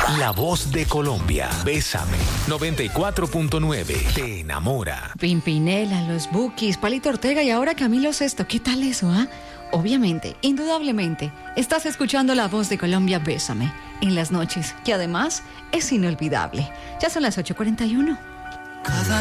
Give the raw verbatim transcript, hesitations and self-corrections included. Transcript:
La voz de Colombia. Bésame. noventa y cuatro punto nueve. Te enamora. Pimpinela, los Bukis, Palito Ortega y ahora Camilo Sesto. ¿Qué tal eso, ah? Obviamente, indudablemente, estás escuchando La voz de Colombia. Bésame. En las noches, que además es inolvidable. Ya son las ocho cuarenta y uno. Cada